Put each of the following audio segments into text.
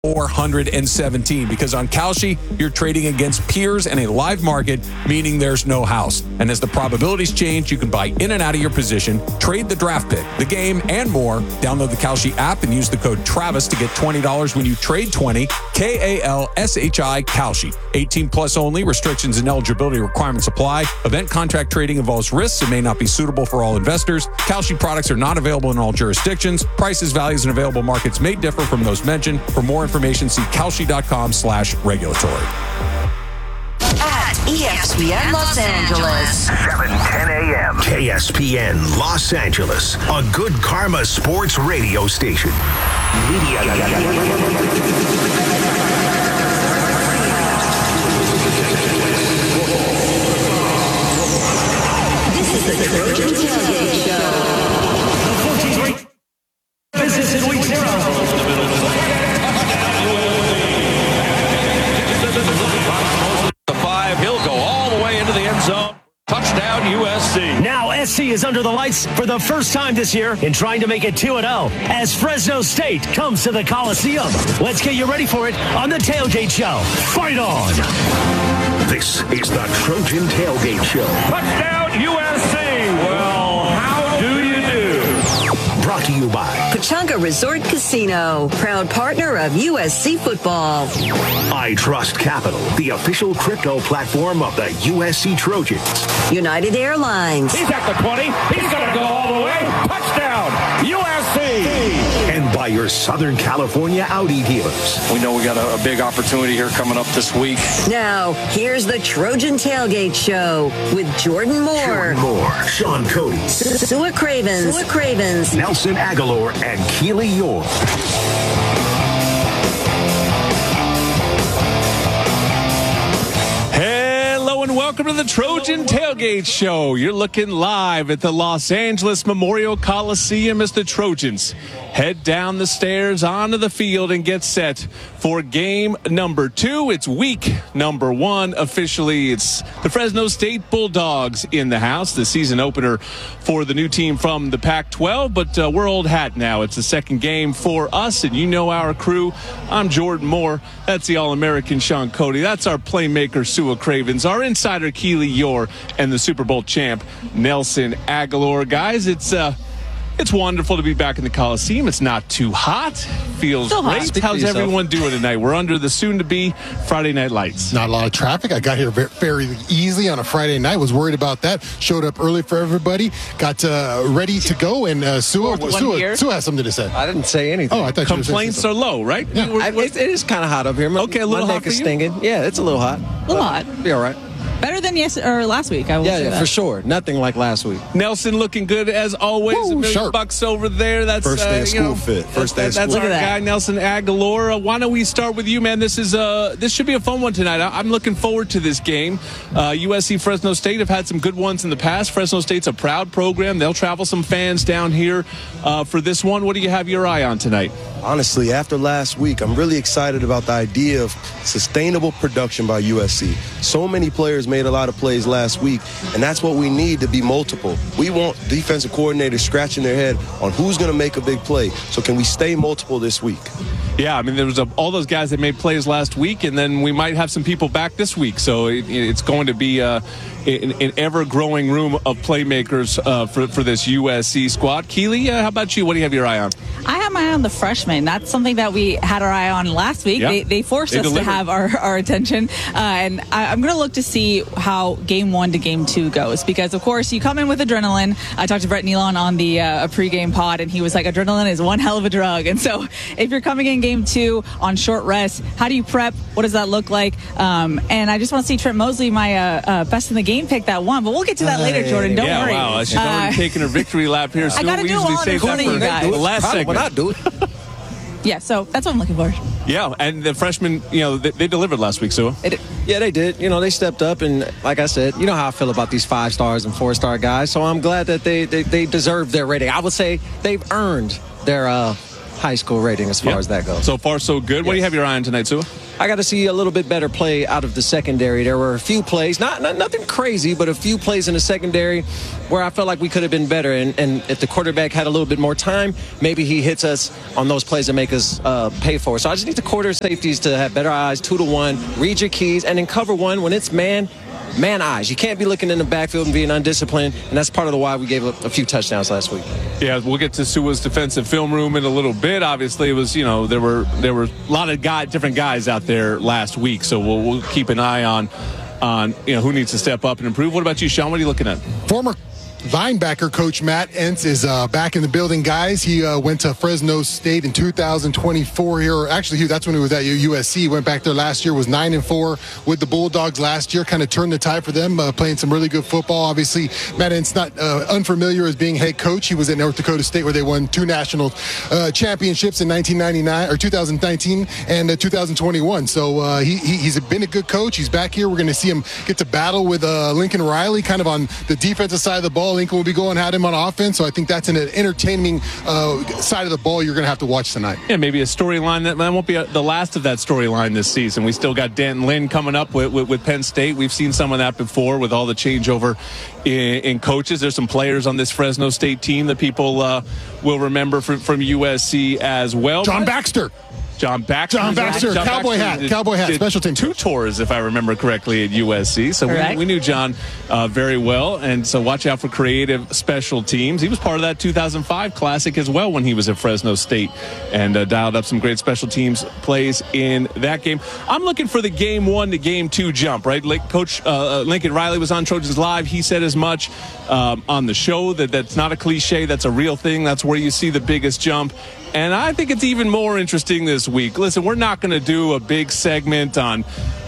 417, because on Kalshi, you're trading against peers in a live market, meaning there's no house. And as the probabilities change, you can buy in and out of your position, trade the draft pick, the game, and more. Download the Kalshi app and use the code TRAVIS to get $20 when you trade 20. KALSHI Kalshi. 18 plus only. Restrictions and eligibility requirements apply. Event contract trading involves risks and may not be suitable for all investors. Kalshi products are not available in all jurisdictions. Prices, values, and available markets may differ from those mentioned. For more information, see kalshi.com/regulatory. At ESPN Los Angeles. 7:10 a.m. KSPN Los Angeles, a good karma sports radio station. Media. This is the Trojan Tailgate Show. This is Week 0. The 5, he'll go all the way into the end zone. Touchdown USC. Now SC is under the lights for the first time this year in trying to make it 2-0 as Fresno State comes to the Coliseum. Let's get you ready for it on the Tailgate Show. Fight on! This is the Trojan Tailgate Show. Touchdown USC. Well, how do you do? Brought to you by Pechanga Resort Casino, proud partner of USC football. I Trust Capital, the official crypto platform of the USC Trojans. United Airlines. He's at the 20. He's going to go all the way. Touchdown USC. And by your Southern California Audi dealers. We know we got a big opportunity here coming up this week. Now, here's the Trojan Tailgate Show with Jordan Moore, Sean Cody, Sua Cravens, Nelson Aguilar, and Keely York. Hello and welcome to the Trojan Tailgate Show. You're looking live at the Los Angeles Memorial Coliseum as the Trojans head down the stairs onto the field and get set for game number 2. It's week number 1. Officially, it's the Fresno State Bulldogs in the house, the season opener for the new team from the Pac-12. But we're old hat now. It's the second game for us, and you know our crew. I'm Jordan Moore. That's the All-American Sean Cody. That's our playmaker, Sua Cravens, our insider, Keely York, and the Super Bowl champ, Nelson Aguilar. Guys, it's wonderful to be back in the Coliseum. It's not too hot. Feels great. How's everyone doing tonight? We're under the soon-to-be Friday Night Lights. Not a lot of traffic. I got here very easily on a Friday night. Was worried about that. Showed up early for everybody. Got ready to go. And Sua has something to say. I didn't say anything. Oh, I thought complaints are low, right? Yeah. It is kind of hot up here. Okay, a little My hot neck for is you? stinging. Yeah, it's a little hot. A little hot. Be all right. Better than last week, I will say that. For sure. Nothing like last week. Nelson looking good as always. Woo, $1 million sharp. bucks over there. That's First day of school fit. First day of That's school. our Look at guy, that. Nelson Aguilar. Why don't we start with you, man? This should be a fun one tonight. I'm looking forward to this game. USC Fresno State have had some good ones in the past. Fresno State's a proud program. They'll travel some fans down here for this one. What do you have your eye on tonight? Honestly, after last week, I'm really excited about the idea of sustainable production by USC. So many players made a lot of plays last week, and that's what we need to be multiple. We want defensive coordinators scratching their head on who's going to make a big play. So can we stay multiple this week? Yeah, I mean, there was all those guys that made plays last week, and then we might have some people back this week. So it's going to be an ever-growing room of playmakers for this USC squad. Keely, how about you? What do you have your eye on? I have my eye on the freshmen. That's something that we had our eye on last week. Yeah. They forced us delivered. to have our attention. And I'm going to look to see how game 1 to game 2 goes. Because, of course, you come in with adrenaline. I talked to Brett Nealon on the pregame pod, and he was like, adrenaline is one hell of a drug. And so if you're coming in game 2 on short rest, how do you prep? What does that look like? And I just want to see Trent Mosley, my best in the game pick that one. But we'll get to that later, Jordan. Don't worry. Wow. She's already taking her victory lap here. I gotta we do it usually while I'm save that recording for you guys. the last segment. When I do it. Yeah, so that's what I'm looking for. Yeah, and the freshmen, they delivered last week, Sua. Yeah, they did. They stepped up, and like I said, you know how I feel about these 5-stars and 4-star guys. So I'm glad that they deserve their rating. I would say they've earned their high school rating as far as that goes. So far, so good. What do you have your eye on tonight, Sua? I got to see a little bit better play out of the secondary. There were a few plays, not nothing crazy, but a few plays in the secondary where I felt like we could have been better. And if the quarterback had a little bit more time, maybe he hits us on those plays that make us pay for it. So I just need the quarter safeties to have better eyes, 2-to-1, read your keys, and then cover one when it's man eyes. You can't be looking in the backfield and being undisciplined, and that's part of the why we gave up a few touchdowns last week. Yeah, we'll get to Sua's defensive film room in a little bit. Obviously, it was, there were a lot of different guys out there last week, so we'll keep an eye on who needs to step up and improve. What about you, Sean? What are you looking at? Former Linebacker coach Matt Entz is back in the building, guys. He went to Fresno State in 2024 here. Actually, that's when he was at USC. Went back there last year, was 9-4 with the Bulldogs last year. Kind of turned the tide for them, playing some really good football. Obviously, Matt Entz not unfamiliar as being head coach. He was at North Dakota State where they won 2 national championships in 2019 and 2021. So he's been a good coach. He's back here. We're going to see him get to battle with Lincoln Riley, kind of on the defensive side of the ball. Lincoln will be going at him on offense, so I think that's an entertaining side of the ball you're going to have to watch tonight. Yeah, maybe a storyline that won't be the last of that storyline this season. We still got Danton Lynn coming up with Penn State. We've seen some of that before with all the changeover in coaches. There's some players on this Fresno State team that people will remember from USC as well. John Baxter, cowboy hat, special team. 2 tours, if I remember correctly, at USC. So we knew John very well, and so watch out for creative special teams. He was part of that 2005 Classic as well when he was at Fresno State, and dialed up some great special teams plays in that game. I'm looking for the game 1 to game 2 jump, right? Like Coach Lincoln Riley was on Trojans Live. He said as much on the show that's not a cliche. That's a real thing. That's where you see the biggest jump. And I think it's even more interesting this week. Listen, we're not going to do a big segment on,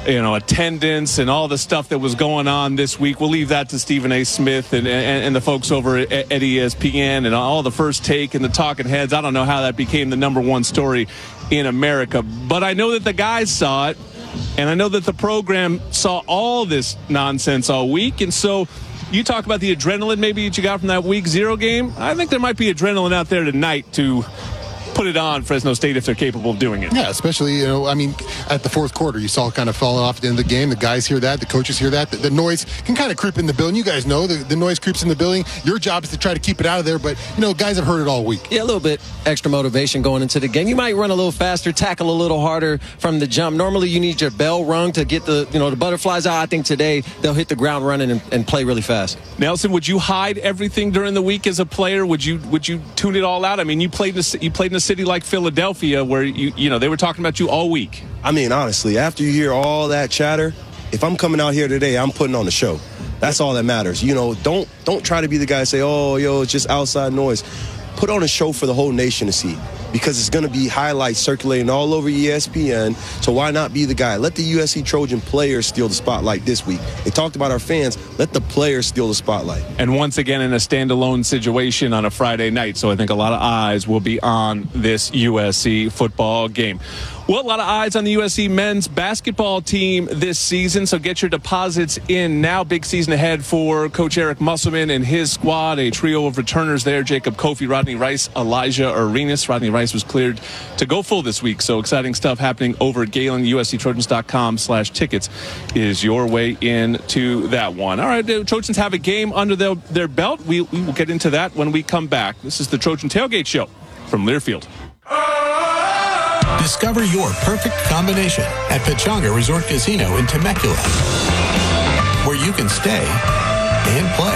attendance and all the stuff that was going on this week. We'll leave that to Stephen A. Smith and the folks over at ESPN and all the First Take and the Talking Heads. I don't know how that became the number 1 story in America, but I know that the guys saw it, and I know that the program saw all this nonsense all week. And so you talk about the adrenaline maybe that you got from that week 0 game. I think there might be adrenaline out there tonight to put it on Fresno State if they're capable of doing it. Yeah, especially, at the fourth quarter, you saw it kind of falling off at the end of the game. The guys hear that. The coaches hear that. The noise can kind of creep in the building. You guys know the noise creeps in the building. Your job is to try to keep it out of there, but, guys have heard it all week. Yeah, a little bit extra motivation going into the game. You might run a little faster, tackle a little harder from the jump. Normally, you need your bell rung to get the butterflies out. I think today they'll hit the ground running and play really fast. Nelson, would you hide everything during the week as a player? Would you tune it all out? I mean, you played in a city like Philadelphia where they were talking about you all week. I mean, honestly, after you hear all that chatter, if I'm coming out here today, I'm putting on the show. That's all that matters. Don't try to be the guy to say, it's just outside noise. Put on a show for the whole nation to see, because it's going to be highlights circulating all over ESPN. So why not be the guy? Let the USC Trojan players steal the spotlight this week. They talked about our fans. Let the players steal the spotlight. And once again, in a standalone situation on a Friday night. So I think a lot of eyes will be on this USC football game. Well, a lot of eyes on the USC men's basketball team this season, so get your deposits in now. Big season ahead for Coach Eric Musselman and his squad. A trio of returners there: Jacob Kofi, Rodney Rice, Elijah Arenas. Rodney Rice was cleared to go full this week, so exciting stuff happening over at Galen. USCTrojans.com/tickets is your way into that one. All right, the Trojans have a game under their belt. We will get into that when we come back. This is the Trojan Tailgate Show from Learfield. Discover your perfect combination at Pechanga Resort Casino in Temecula, where you can stay and play,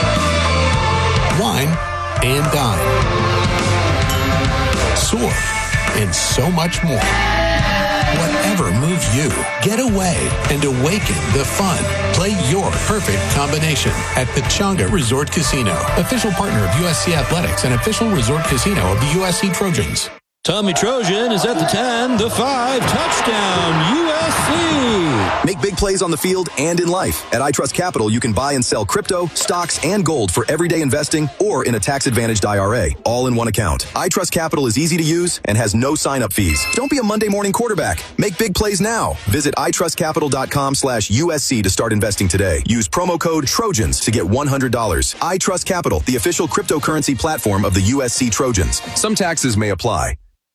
wine and dine, soar, and so much more. Whatever moves you, get away and awaken the fun. Play your perfect combination at Pechanga Resort Casino, official partner of USC Athletics and official resort casino of the USC Trojans. Tommy Trojan is at the 10, the 5, touchdown, USC. Make big plays on the field and in life. At iTrust Capital, you can buy and sell crypto, stocks, and gold for everyday investing or in a tax-advantaged IRA, all in one account. iTrust Capital is easy to use and has no sign-up fees. Don't be a Monday morning quarterback. Make big plays now. Visit iTrustCapital.com/USC to start investing today. Use promo code TROJANS to get $100. iTrust Capital, the official cryptocurrency platform of the USC Trojans. Some taxes may apply.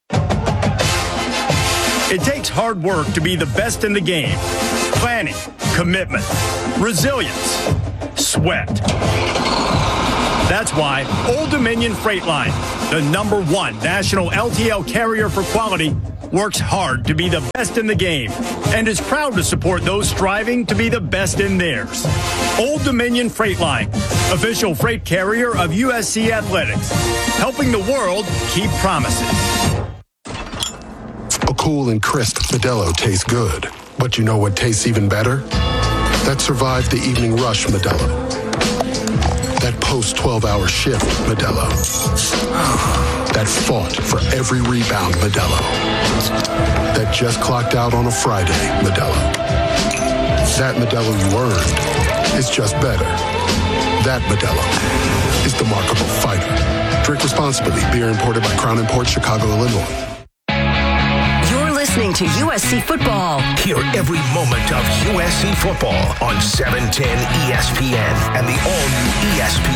It takes hard work to be the best in the game. Planning, commitment, resilience, sweat. That's why Old Dominion Freight Line, the #1 national LTL carrier for quality, works hard to be the best in the game and is proud to support those striving to be the best in theirs. Old Dominion Freight Line, official freight carrier of USC Athletics, helping the world keep promises. A cool and crisp Modelo tastes good, but you know what tastes even better? That survived the evening rush Modelo. That post-12-hour shift Modelo. That fought for every rebound Modelo. That just clocked out on a Friday Modelo. That Modelo you earned is just better. That Modelo is the markable fighter. Drink responsibly. Beer imported by Crown Imports, Chicago, Illinois. You're listening to USC Football. Hear every moment of USC football on 710 ESPN and the all-new ESPN